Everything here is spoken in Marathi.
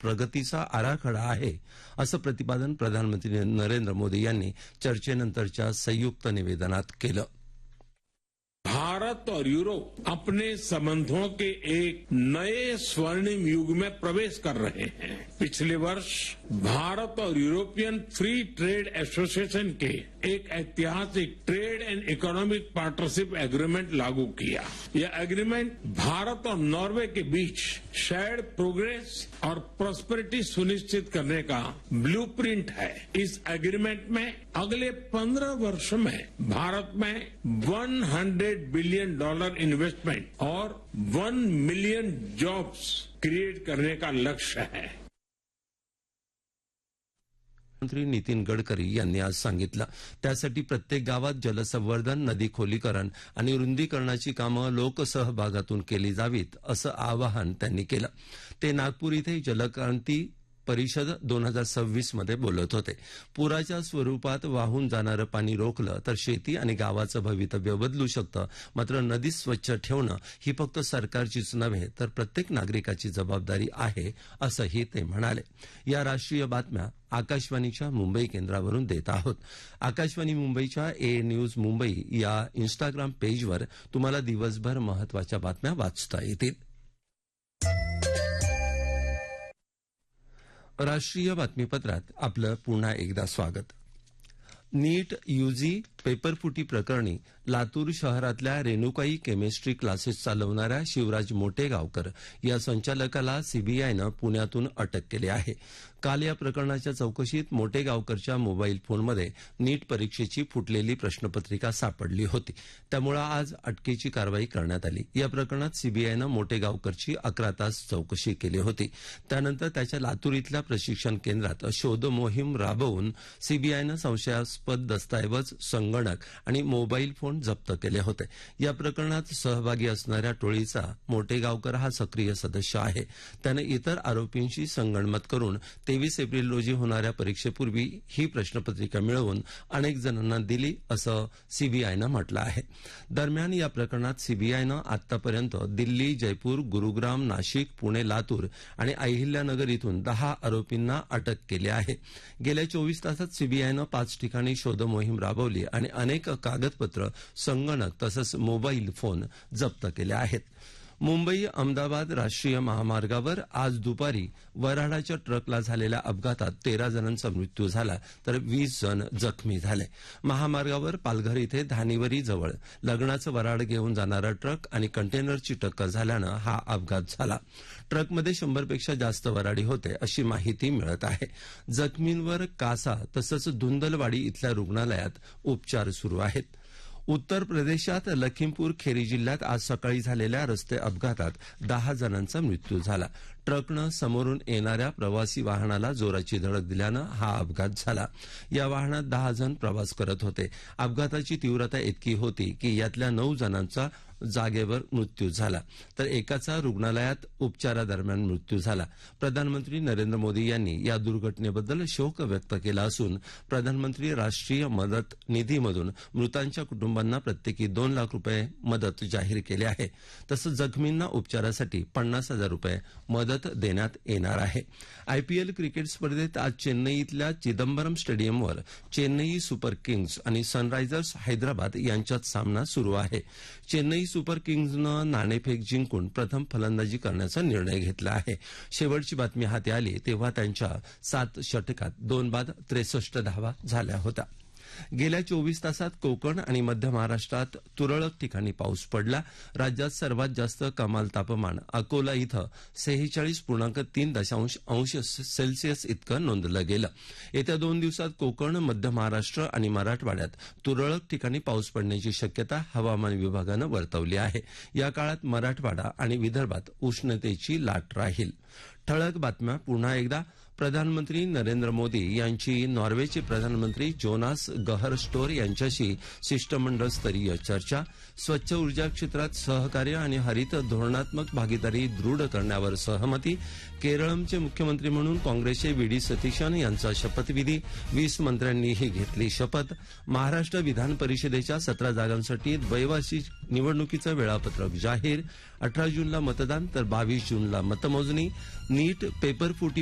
प्रगतीचा आराखडा आहे असं प्रतिपादन प्रधानमंत्री नरेंद्र मोदी यांनी चर्चेनंतरच्या संयुक्त निवेदनात केलं. भारत और यूरोप अपने संबंधों के एक नए स्वर्णिम युग में प्रवेश कर रहे हैं. पिछले वर्ष भारत और यूरोपियन फ्री ट्रेड एसोसिएशन के एक ऐतिहासिक trade end economic partnership agreement लागू किया. यह एग्रीमेंट भारत और नॉर्वे के बीच शेयर्ड प्रोग्रेस और प्रॉस्पेरिटी सुनिश्चित करने का ब्लूप्रिंट है. इस एग्रीमेंट में अगले 15 वर्ष में भारत में $100 बिलियन इन्वेस्टमेंट और 1 मिलियन जॉब्स क्रिएट करने का लक्ष्य है. मंत्री नितीन गडकरी यांनी आज सांगितलं. त्यासाठी प्रत्येक गावात जलसंवर्धन, नदी खोलीकरण आणि रुंदीकरणाची कामं लोकसहभागातून केली जावीत असं आवाहन त्यांनी केलं. ते नागपूर इथे जलक्रांती परिषद 2026 मध्ये बोलत होते. पुराच्या स्वरूपात वाहून जाणारं पाणी रोखलं तर शेती आणि गावाचं भवितव्य बदलू शकतं. मात्र नदी स्वच्छ ठेवणं ही फक्त सरकारचीच नव्हे तर प्रत्येक नागरिकाची जबाबदारी आहे असंही ते म्हणाले. या राष्ट्रीय बातम्या आकाशवाणीच्या मुंबई केंद्रावरून देत आहोत. आकाशवाणी मुंबईच्या ए न्यूज मुंबई या इंस्टाग्राम पेजवर तुम्हाला दिवसभर महत्वाच्या बातम्या वाचता येतील. राष्ट्रीय बातमीपत्रात आपलं पुन्हा एकदा स्वागत. नीट यूजी पेपरफुटी प्रकरणी लातूर शहरातल्या रेणुकाई केमिस्ट्री क्लासेस चालवणाऱ्या शिवराज मोटेगावकर या संचालकाला सीबीआयनं पुण्यातून अटक केली आहे. काल या प्रकरणाच्या चौकशीत मोटेगावकरच्या मोबाईल फोनमध्ये नीट परीक्षेची फुटलेली प्रश्नपत्रिका सापडली होती. त्यामुळे आज अटकेची कारवाई करण्यात आली. या प्रकरणात सीबीआयनं मोटेगावकरची 11 तास चौकशी केली होती. त्यानंतर त्याच्या लातूर इथल्या प्रशिक्षण केंद्रात शोध मोहीम राबवून सीबीआयनं संशयास्पद दस्तऐवज, संगणक आणि मोबाईल फोन जप्त केले होते. या प्रकरणात सहभागी असणाऱ्या टोळीचा मोटेगावकर हा सक्रिय सदस्य आहे. त्यानं इतर आरोपींशी संगनमत करून 23 एप्रिल रोजी होणाऱ्या परीक्षेपूर्वी ही प्रश्नपत्रिका मिळवून अनेक जणांना दिली असं सीबीआयनं म्हटलं आहे. दरम्यान या प्रकरणात सीबीआयनं आतापर्यंत दिल्ली, जयपूर, गुरुग्राम, नाशिक, पुणे, लातूर आणि अहिल्यानगर इथून 10 आरोपींना अटक केली आहे. गेल्या 24 तासात सीबीआयनं 5 ठिकाणी शोध मोहीम राबवली आणि अनेक कागदपत्र, संगणक तसंच मोबाईल फोन जप्त केले आहेत. मुंबई अहमदाबाद राष्ट्रीय महामार्गावर आज दुपारी वऱ्हाडाच्या ट्रकला झालेल्या अपघातात 13 जणांचा मृत्यू झाला तर 20 जण जखमी झाले. महामार्गावर पालघर इथे धानिवरी जवळ लग्नाचं वऱ्हाड घेऊन जाणारा ट्रक आणि कंटेनरची टक्कर झाल्यानं हा अपघात झाला. ट्रकमध्ये 100 पेक्षा जास्त वऱ्हाडी होते अशी माहिती मिळत आहे. जखमींवर कासा तसंच धुंदलवाडी इथल्या रुग्णालयात उपचार सुरू आहेत. उत्तर प्रदेशात लखीमपूर खेरी जिल्ह्यात आज सकाळी झालेल्या रस्ते अपघातात 10 जणांचा मृत्यू झाला. ट्रकनं समोरून येणाऱ्या प्रवासी वाहनाला जोराची धडक दिल्यानं हा अपघात झाला. या वाहनात 10 जण प्रवास करत होते. अपघाताची तीव्रता इतकी होती की यातल्या 9 जणांचा जागेवर मृत्यू झाला तर एकाचा रुग्णालयात उपचारादरम्यान मृत्यू झाला. प्रधानमंत्री नरेंद्र मोदी यांनी या दुर्घटनेबद्दल शोक व्यक्त केला असून प्रधानमंत्री राष्ट्रीय मदत निधीमधून मृतांच्या कुटुंबांना प्रत्येकी 2 लाख रुपये मदत जाहीर केली आहे. तसंच जखमींना उपचारासाठी 50,000 रुपये मदत देण्यात येणार आहे. आयपीएल क्रिकेट स्पर्धेत आज चेन्नई इथल्या चिदंबरम स्टेडियमवर चेन्नई सुपर किंग्ज आणि सनरायझर्स हैदराबाद यांच्यात सामना सुरू आहे. चेन्नई सुपर किंग्जनं नाणेफेक जिंकून प्रथम फलंदाजी करण्याचा निर्णय घेतला आहे. शेवटची बातमी हाती आली तेव्हा त्यांच्या 7 षटकात 2 बाद 63 धावा झाल्या होत्या. गेल्या 24 तासात कोकण आणि मध्य महाराष्ट्रात तुरळक ठिकाणी पाऊस पडला. राज्यात सर्वात जास्त कमाल तापमान अकोला इथं 46.3 अंश सेल्सिअस इतकं नोंदलं गेलं. येत्या 2 दिवसात कोकण, मध्य महाराष्ट्र आणि मराठवाड्यात तुरळक ठिकाणी पाऊस पडण्याची शक्यता हवामान विभागानं वर्तवली आहे. या काळात मराठवाडा आणि विदर्भात उष्णतेची लाट राहील. ठळक बातम्या पुन्हा एकदा. प्रधानमंत्री नरेंद्र मोदी यांची नॉर्वेचे प्रधानमंत्री जोनास गहर स्टोर यांच्याशी शिष्टमंडळ स्तरीय चर्चा. स्वच्छ ऊर्जा क्षेत्रात सहकार्य आणि हरित धोरणात्मक भागीदारी दृढ करण्यावर सहमती. केरळचे मुख्यमंत्री म्हणून काँग्रेसचे व्ही डी सतीशन यांचा शपथविधी. 20 मंत्र्यांनीही घेतली शपथ. महाराष्ट्र विधान परिषदेच्या 17 जागांसाठी द्वैवार्षिक निवडणुकीचं वेळापत्रक जाहीर. 18 जूनला मतदान तर 22 जूनला मतमोजणी. नीट पेपरफुटी